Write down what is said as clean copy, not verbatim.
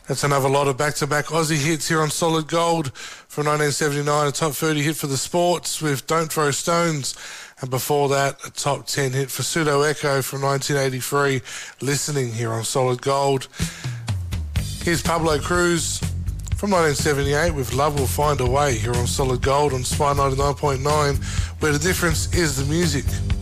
That's another lot of back-to-back Aussie hits here on Solid Gold. From 1979, a top 30 hit for the Sports with Don't Throw Stones. And before that, a top 10 hit for Pseudo Echo from 1983, Listening here on Solid Gold. Here's Pablo Cruz from 1978 with Love Will Find a Way here on Solid Gold on Spy 99.9, where the difference is the music.